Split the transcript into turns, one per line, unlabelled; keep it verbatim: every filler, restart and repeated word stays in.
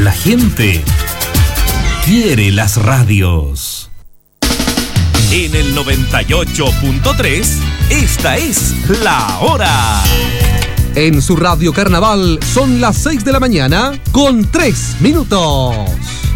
La gente quiere las radios. En el noventa y ocho punto tres, esta es La Hora.
En su radio Carnaval son las seis de la mañana con tres minutos.